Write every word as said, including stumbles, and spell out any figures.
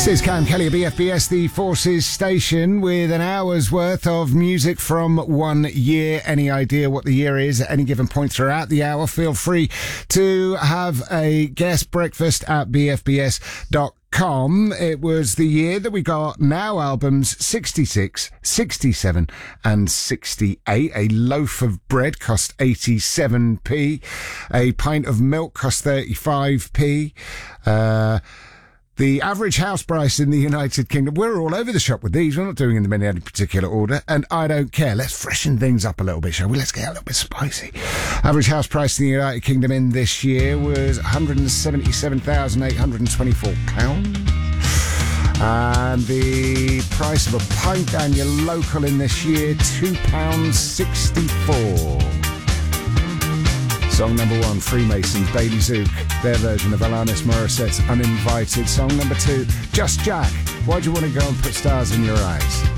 This is Cam Kelly at B F B S, the Forces station, with an hour's worth of music from one year. Any idea what the year is at any given point throughout the hour? Feel free to have a guest breakfast at b f b s dot com. It was the year that we got Now albums sixty-six, sixty-seven and sixty-eight. A loaf of bread cost eighty-seven p. A pint of milk cost thirty-five p. Uh... The average house price in the United Kingdom, we're all over the shop with these. We're not doing them in any particular order, and I don't care. Let's freshen things up a little bit, shall we? Let's get a little bit spicy. Average house price in the United Kingdom in this year was one hundred seventy-seven thousand eight hundred twenty-four pounds. And the price of a pint down your local in this year, two pounds sixty-four. Song number one, Freemasons, Bailey Zook, their version of Alanis Morissette's Uninvited. Song number two, Just Jack, Why Do You Want to Go and Put Stars in Your Eyes?